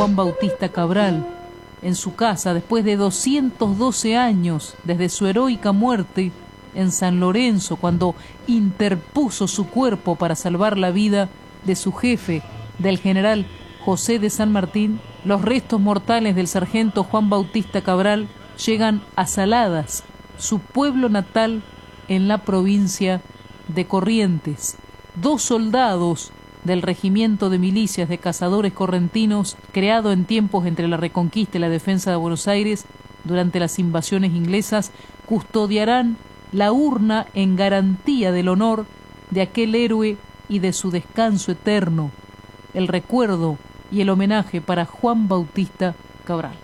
Juan Bautista Cabral, en su casa, después de 212 años desde su heroica muerte en San Lorenzo, cuando interpuso su cuerpo para salvar la vida de su jefe, del general José de San Martín, los restos mortales del sargento Juan Bautista Cabral llegan a Saladas, su pueblo natal en la provincia de Corrientes. 2 soldados del regimiento de milicias de cazadores correntinos, creado en tiempos entre la Reconquista y la defensa de Buenos Aires durante las invasiones inglesas, custodiarán la urna en garantía del honor de aquel héroe y de su descanso eterno, el recuerdo y el homenaje para Juan Bautista Cabral.